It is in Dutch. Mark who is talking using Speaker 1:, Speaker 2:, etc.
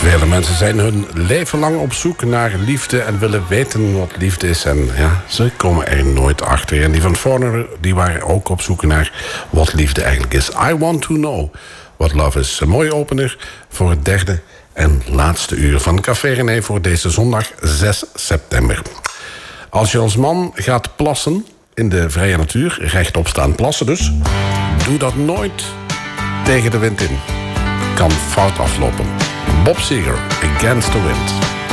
Speaker 1: Vele mensen zijn hun leven lang op zoek naar liefde en willen weten wat liefde is. En ja, ze komen er nooit achter. En die van Foreigner, die waren ook op zoek naar wat liefde eigenlijk is. I Want To Know What Love Is. Een mooie opener voor het derde en laatste uur van Café René voor deze zondag 6 september. Als je als man gaat plassen in de vrije natuur, rechtop staan plassen dus, doe dat nooit tegen de wind in. Kan fout aflopen. Bob Seger, Against the Wind.